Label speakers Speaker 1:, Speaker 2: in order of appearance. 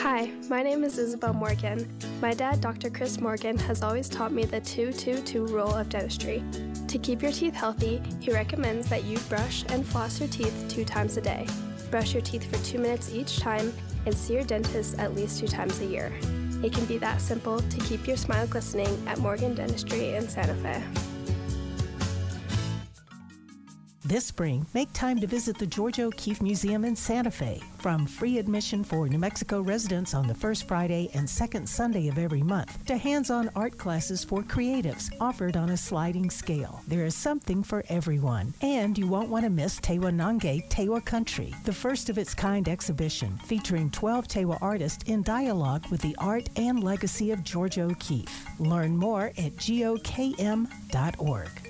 Speaker 1: Hi, my name is Isabel Morgan. My dad, Dr. Chris Morgan, has always taught me the 2-2-2 rule of dentistry. To keep your teeth healthy, he recommends that you brush and floss your teeth 2 times a day. Brush your teeth for 2 minutes each time and see your dentist at least 2 times a year. It can be that simple to keep your smile glistening at Morgan Dentistry in Santa Fe.
Speaker 2: This spring, make time to visit the Georgia O'Keeffe Museum in Santa Fe. From free admission for New Mexico residents on the first Friday and second Sunday of every month, to hands-on art classes for creatives offered on a sliding scale. There is something for everyone. And you won't want to miss Tewa Nange Tewa Country, the first of its kind exhibition featuring 12 Tewa artists in dialogue with the art and legacy of Georgia O'Keeffe. Learn more at gokm.org.